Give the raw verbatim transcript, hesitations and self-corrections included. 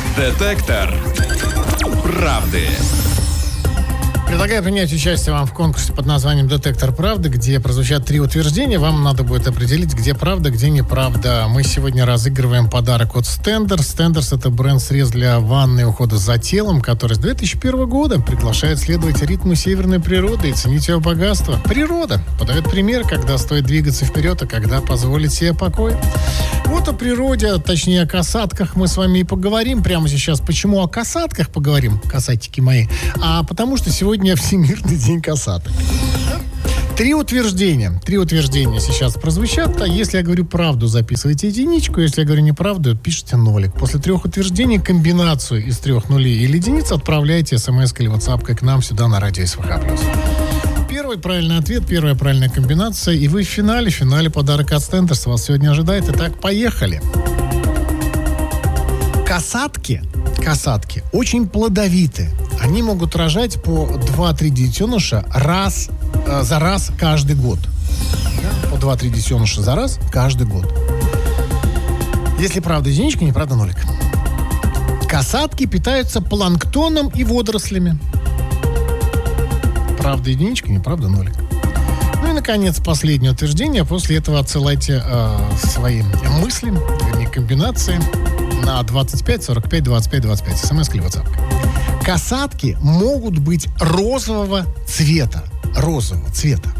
Детектор правды. Предлагаю принять участие вам в конкурсе под названием «Детектор правды», где прозвучат три утверждения. Вам надо будет определить, где правда, где неправда. Мы сегодня разыгрываем подарок от Stenders. Stenders — это бренд-средств для ванны и ухода за телом, который с две тысячи первого года приглашает следовать ритму северной природы и ценить ее богатство. Природа подает пример, когда стоит двигаться вперед, а когда позволить себе покой. Вот о природе, точнее о касатках мы с вами и поговорим прямо сейчас. Почему о касатках поговорим, касатики мои? А потому что сегодня Всемирный день касаток. Три утверждения. Три утверждения сейчас прозвучат. А если я говорю правду, записывайте единичку. Если я говорю неправду, пишите нолик. После трех утверждений комбинацию из трех нулей или единиц отправляйте смс или ватсапкой к нам сюда на радио СВХ+. Первый правильный ответ, первая правильная комбинация. И вы в финале. В финале подарок от Stenders вас сегодня ожидает. Итак, поехали. Касатки, касатки очень плодовиты. Они могут рожать по два-три детеныша раз, э, за раз каждый год. Да? По два-три детеныша за раз каждый год. Если правда единичка, неправда нолик. Касатки питаются планктоном и водорослями. Правда единичка, неправда нолик. Ну и, наконец, последнее утверждение. После этого отсылайте э, свои мысли, вернее, комбинации на двадцать пять сорок пять двадцать пять двадцать пять. СМС или WhatsApp. Касатки могут быть розового цвета. Розового цвета.